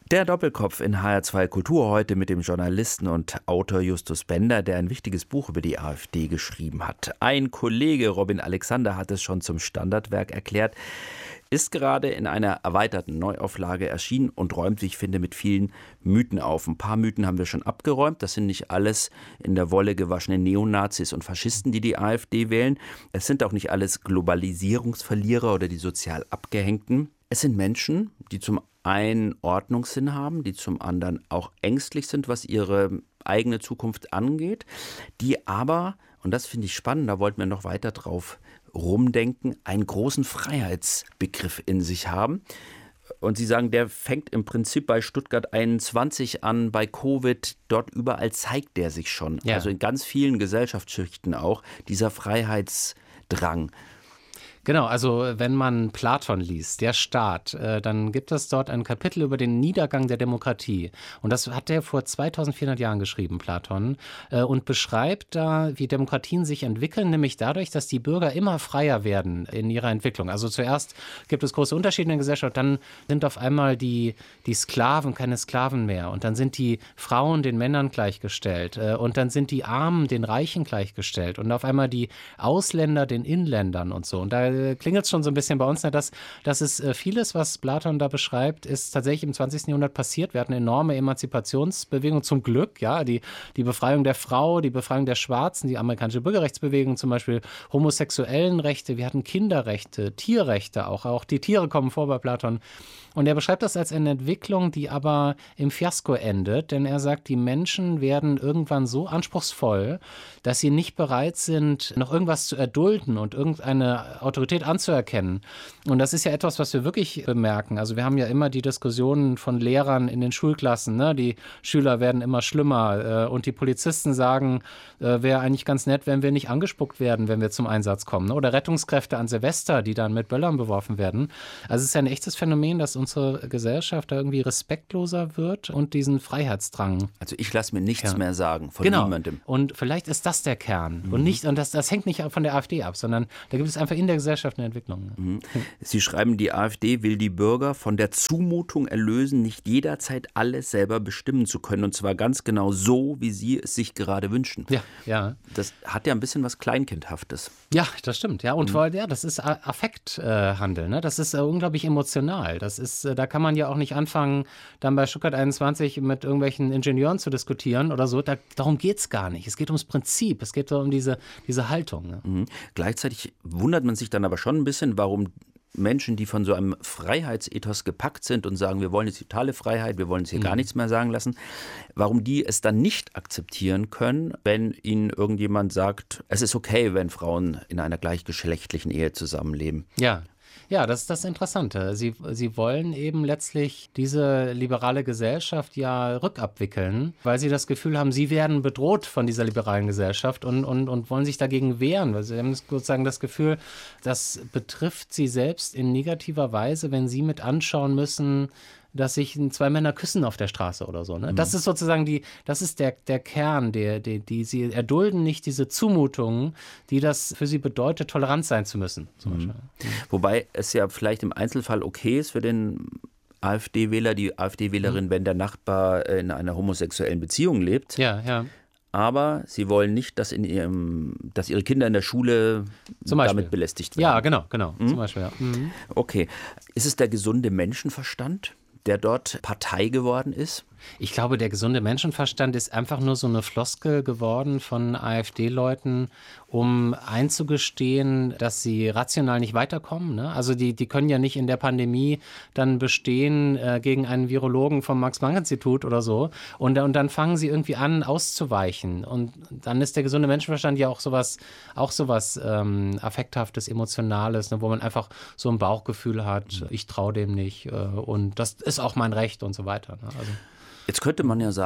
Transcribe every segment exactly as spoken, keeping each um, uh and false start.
Der Doppelkopf in H R zwei Kultur heute mit dem Journalisten und Autor Justus Bender, der ein wichtiges Buch über die AfD geschrieben hat. Ein Kollege, Robin Alexander, hat es schon zum Standardwerk erklärt, ist gerade in einer erweiterten Neuauflage erschienen und räumt, wie ich finde, mit vielen Mythen auf. Ein paar Mythen haben wir schon abgeräumt. Das sind nicht alles in der Wolle gewaschene Neonazis und Faschisten, die die AfD wählen. Es sind auch nicht alles Globalisierungsverlierer oder die sozial Abgehängten. Es sind Menschen, die zum einen Ordnungssinn haben, die zum anderen auch ängstlich sind, was ihre eigene Zukunft angeht, die aber, und das finde ich spannend, da wollten wir noch weiter drauf rumdenken, einen großen Freiheitsbegriff in sich haben. Und Sie sagen, der fängt im Prinzip bei Stuttgart einundzwanzig an, bei Covid, dort überall zeigt der sich schon. Ja. Also in ganz vielen Gesellschaftsschichten auch, dieser Freiheitsdrang. Genau, also wenn man Platon liest, der Staat, äh, dann gibt es dort ein Kapitel über den Niedergang der Demokratie. Und das hat er vor zweitausendvierhundert Jahren geschrieben, Platon, äh, und beschreibt da, wie Demokratien sich entwickeln, nämlich dadurch, dass die Bürger immer freier werden in ihrer Entwicklung. Also zuerst gibt es große Unterschiede in der Gesellschaft, dann sind auf einmal die, die Sklaven keine Sklaven mehr und dann sind die Frauen den Männern gleichgestellt äh, und dann sind die Armen den Reichen gleichgestellt und auf einmal die Ausländer den Inländern und so. Und da klingelt es schon so ein bisschen bei uns, ne, dass, dass es äh, vieles, was Platon da beschreibt, ist tatsächlich im zwanzigsten Jahrhundert passiert. Wir hatten eine enorme Emanzipationsbewegung, zum Glück, ja, die, die Befreiung der Frau, die Befreiung der Schwarzen, die amerikanische Bürgerrechtsbewegung, zum Beispiel homosexuellen Rechte, wir hatten Kinderrechte, Tierrechte auch, auch die Tiere kommen vor bei Platon. Und er beschreibt das als eine Entwicklung, die aber im Fiasko endet, denn er sagt, die Menschen werden irgendwann so anspruchsvoll, dass sie nicht bereit sind, noch irgendwas zu erdulden und irgendeine Autorität anzuerkennen. Und das ist ja etwas, was wir wirklich bemerken. Also wir haben ja immer die Diskussionen von Lehrern in den Schulklassen, ne? Die Schüler werden immer schlimmer äh, und die Polizisten sagen, äh, wäre eigentlich ganz nett, wenn wir nicht angespuckt werden, wenn wir zum Einsatz kommen. Ne? Oder Rettungskräfte an Silvester, die dann mit Böllern beworfen werden. Also es ist ja ein echtes Phänomen, dass unsere Gesellschaft da irgendwie respektloser wird und diesen Freiheitsdrang. Also ich lasse mir nichts ja. mehr sagen von genau. niemandem. Und vielleicht ist das der Kern. Mhm. Und nicht, und das, das hängt nicht von der AfD ab, sondern da gibt es einfach in der Gesellschaft eine Entwicklung. Mhm. Sie schreiben, die AfD will die Bürger von der Zumutung erlösen, nicht jederzeit alles selber bestimmen zu können. Und zwar ganz genau so, wie sie es sich gerade wünschen. Ja, ja. Das hat ja ein bisschen was Kleinkindhaftes. Ja, das stimmt. Ja, und mhm. vor, ja, das ist Affekthandel. Äh, ne? Das ist äh, unglaublich emotional. Das ist, äh, da kann man ja auch nicht anfangen, dann bei Stuttgart einundzwanzig mit irgendwelchen Ingenieuren zu diskutieren oder so. Da, darum geht es gar nicht. Es geht ums Prinzip. Es geht um diese, diese Haltung. Ne? Mhm. Gleichzeitig wundert man sich dann aber schon ein bisschen, warum Menschen, die von so einem Freiheitsethos gepackt sind und sagen, wir wollen jetzt die totale Freiheit, wir wollen uns hier mhm. gar nichts mehr sagen lassen, warum die es dann nicht akzeptieren können, wenn ihnen irgendjemand sagt, es ist okay, wenn Frauen in einer gleichgeschlechtlichen Ehe zusammenleben. Ja. Ja, das ist das Interessante. Sie, sie wollen eben letztlich diese liberale Gesellschaft ja rückabwickeln, weil sie das Gefühl haben, sie werden bedroht von dieser liberalen Gesellschaft und, und, und wollen sich dagegen wehren. Sie haben sozusagen das Gefühl, das betrifft sie selbst in negativer Weise, wenn sie mit anschauen müssen, dass sich zwei Männer küssen auf der Straße oder so. Ne? Mhm. Das ist sozusagen die, das ist der, der Kern, der, der, die sie erdulden nicht diese Zumutungen, die das für sie bedeutet, tolerant sein zu müssen. Zum mhm. Beispiel. Wobei es ja vielleicht im Einzelfall okay ist für den AfD-Wähler, die AfD-Wählerin, mhm. wenn der Nachbar in einer homosexuellen Beziehung lebt. Ja, ja. Aber sie wollen nicht, dass, in ihrem, dass ihre Kinder in der Schule damit belästigt werden. Ja, genau, genau. Mhm. Zum Beispiel, ja. Mhm. Okay. Ist es der gesunde Menschenverstand, der dort Partei geworden ist? Ich glaube, der gesunde Menschenverstand ist einfach nur so eine Floskel geworden von AfD-Leuten, um einzugestehen, dass sie rational nicht weiterkommen. Ne? Also die, die können ja nicht in der Pandemie dann bestehen äh, gegen einen Virologen vom Max-Planck-Institut oder so. Und, und dann fangen sie irgendwie an, auszuweichen. Und dann ist der gesunde Menschenverstand ja auch sowas, auch sowas ähm, Affekthaftes, Emotionales, ne? Wo man einfach so ein Bauchgefühl hat, ich traue dem nicht äh, und das ist auch mein Recht und so weiter. Ne? Also Jetzt könnte man ja sagen,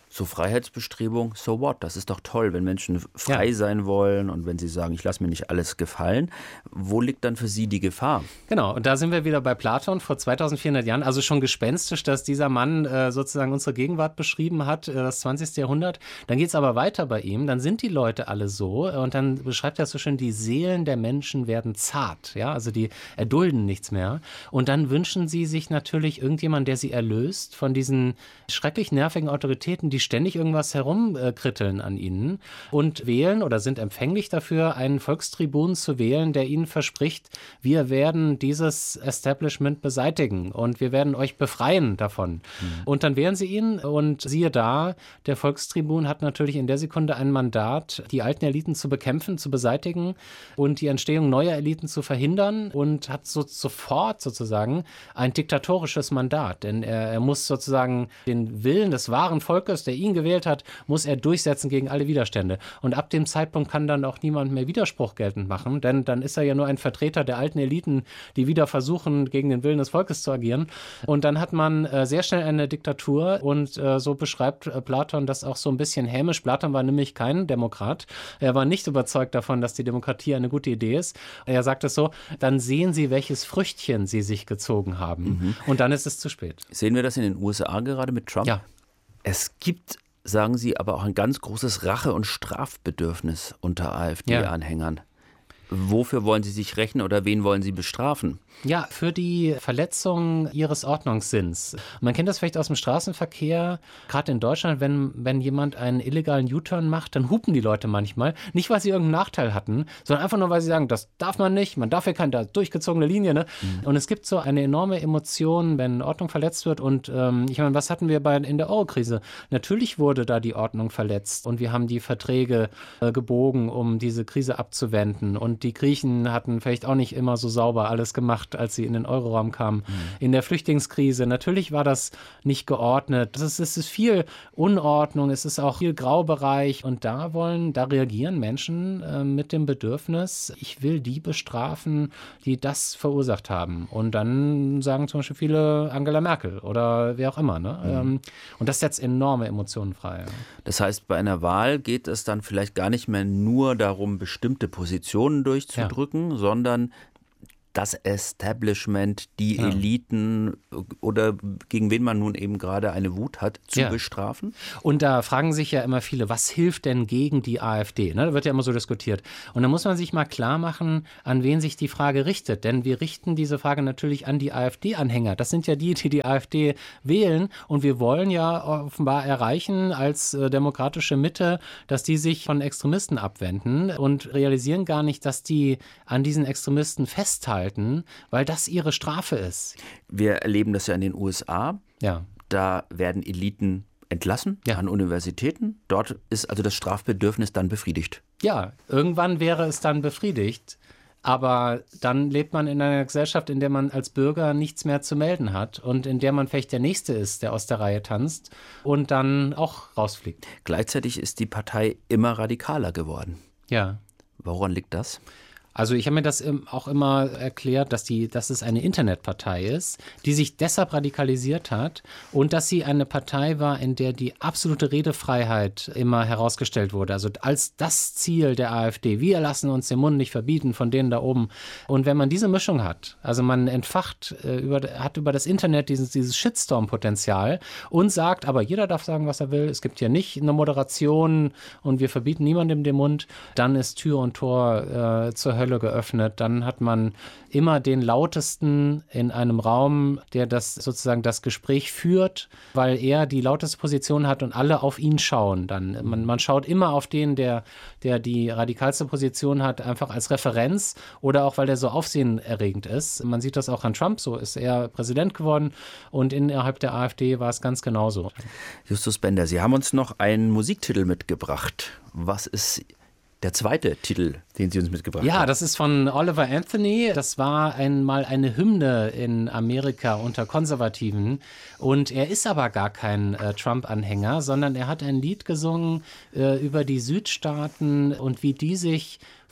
So Freiheitsbestrebung, so what? Das ist doch toll, wenn Menschen frei Ja. sein wollen und wenn sie sagen, ich lasse mir nicht alles gefallen. Wo liegt dann für Sie die Gefahr? Genau, und da sind wir wieder bei Platon vor zweitausendvierhundert Jahren, also schon gespenstisch, dass dieser Mann äh, sozusagen unsere Gegenwart beschrieben hat, äh, das zwanzigste. Jahrhundert. Dann geht es aber weiter bei ihm, dann sind die Leute alle so, äh, und dann beschreibt er so schön, die Seelen der Menschen werden zart, ja, also die erdulden nichts mehr. Und dann wünschen sie sich natürlich irgendjemand, der sie erlöst von diesen schrecklich nervigen Autoritäten, die ständig irgendwas herumkritteln an ihnen und wählen oder sind empfänglich dafür, einen Volkstribun zu wählen, der ihnen verspricht, wir werden dieses Establishment beseitigen und wir werden euch befreien davon. Mhm. Und dann wählen sie ihn und siehe da, der Volkstribun hat natürlich in der Sekunde ein Mandat, die alten Eliten zu bekämpfen, zu beseitigen und die Entstehung neuer Eliten zu verhindern und hat so sofort sozusagen ein diktatorisches Mandat, denn er, er muss sozusagen den Willen des wahren Volkes, der ihn gewählt hat, muss er durchsetzen gegen alle Widerstände. Und ab dem Zeitpunkt kann dann auch niemand mehr Widerspruch geltend machen, denn dann ist er ja nur ein Vertreter der alten Eliten, die wieder versuchen, gegen den Willen des Volkes zu agieren. Und dann hat man äh, sehr schnell eine Diktatur und äh, so beschreibt äh, Platon das auch so ein bisschen hämisch. Platon war nämlich kein Demokrat. Er war nicht überzeugt davon, dass die Demokratie eine gute Idee ist. Er sagt es so, dann sehen Sie, welches Früchtchen Sie sich gezogen haben. Mhm. Und dann ist es zu spät. Sehen wir das in den U S A gerade mit Trump? Ja. Es gibt, sagen Sie, aber auch ein ganz großes Rache- und Strafbedürfnis unter AfD-Anhängern. Ja. Wofür wollen Sie sich rächen oder wen wollen Sie bestrafen? Ja, für die Verletzung ihres Ordnungssinns. Man kennt das vielleicht aus dem Straßenverkehr, gerade in Deutschland, wenn, wenn jemand einen illegalen U-Turn macht, dann hupen die Leute manchmal. Nicht, weil sie irgendeinen Nachteil hatten, sondern einfach nur, weil sie sagen, das darf man nicht, man darf hier keine durchgezogene Linie. Ne? Mhm. Und es gibt so eine enorme Emotion, wenn Ordnung verletzt wird. Und ähm, ich meine, was hatten wir bei, in der Euro-Krise? Natürlich wurde da die Ordnung verletzt und wir haben die Verträge äh, gebogen, um diese Krise abzuwenden. Und die Griechen hatten vielleicht auch nicht immer so sauber alles gemacht, als sie in den Euroraum kamen. Mhm. In der Flüchtlingskrise, natürlich war das nicht geordnet. Es ist, es ist viel Unordnung, es ist auch viel Graubereich und da wollen, da reagieren Menschen äh, mit dem Bedürfnis, ich will die bestrafen, die das verursacht haben. Und dann sagen zum Beispiel viele Angela Merkel oder wer auch immer. Ne? Mhm. Ähm, und das setzt enorme Emotionen frei. Ja. Das heißt, bei einer Wahl geht es dann vielleicht gar nicht mehr nur darum, bestimmte Positionen durchzudrücken, ja. sondern das Establishment, die ja. Eliten oder gegen wen man nun eben gerade eine Wut hat, zu ja. bestrafen? Und da fragen sich ja immer viele, was hilft denn gegen die AfD? Ne, da wird ja immer so diskutiert. Und da muss man sich mal klar machen, an wen sich die Frage richtet. Denn wir richten diese Frage natürlich an die AfD-Anhänger. Das sind ja die, die die AfD wählen. Und wir wollen ja offenbar erreichen als äh, demokratische Mitte, dass die sich von Extremisten abwenden und realisieren gar nicht, dass die an diesen Extremisten festhalten, weil das ihre Strafe ist. Wir erleben das ja in den U S A. Ja. Da werden Eliten entlassen ja. an Universitäten. Dort ist also das Strafbedürfnis dann befriedigt. Ja, irgendwann wäre es dann befriedigt. Aber dann lebt man in einer Gesellschaft, in der man als Bürger nichts mehr zu melden hat und in der man vielleicht der Nächste ist, der aus der Reihe tanzt und dann auch rausfliegt. Gleichzeitig ist die Partei immer radikaler geworden. Ja. Woran liegt das? Also ich habe mir das auch immer erklärt, dass, die, dass es eine Internetpartei ist, die sich deshalb radikalisiert hat und dass sie eine Partei war, in der die absolute Redefreiheit immer herausgestellt wurde. Also als das Ziel der AfD. Wir lassen uns den Mund nicht verbieten von denen da oben. Und wenn man diese Mischung hat, also man entfacht, äh, über, hat über das Internet dieses, dieses Shitstorm-Potenzial und sagt, aber jeder darf sagen, was er will. Es gibt ja nicht eine Moderation und wir verbieten niemandem den Mund. Dann ist Tür und Tor äh, zur Hölle geöffnet, dann hat man immer den Lautesten in einem Raum, der das sozusagen das Gespräch führt, weil er die lauteste Position hat und alle auf ihn schauen. Dann man, man schaut immer auf den, der, der die radikalste Position hat, einfach als Referenz oder auch, weil der so aufsehenerregend ist. Man sieht das auch an Trump, so ist er Präsident geworden und innerhalb der AfD war es ganz genauso. Justus Bender, Sie haben uns noch einen Musiktitel mitgebracht. Was ist der zweite Titel, den Sie uns mitgebracht haben? Ja, das ist von Oliver Anthony. Das war einmal eine Hymne in Amerika unter Konservativen. Und er ist aber gar kein äh, Trump-Anhänger, sondern er hat ein Lied gesungen äh, über die Südstaaten und wie die sich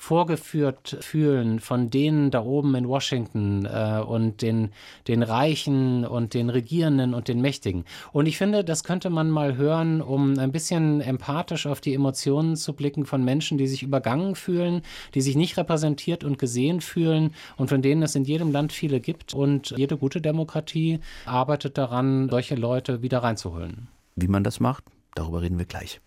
vorgeführt fühlen von denen da oben in Washington äh, und den, den Reichen und den Regierenden und den Mächtigen. Und ich finde, das könnte man mal hören, um ein bisschen empathisch auf die Emotionen zu blicken von Menschen, die sich übergangen fühlen, die sich nicht repräsentiert und gesehen fühlen und von denen es in jedem Land viele gibt. Und jede gute Demokratie arbeitet daran, solche Leute wieder reinzuholen. Wie man das macht, darüber reden wir gleich.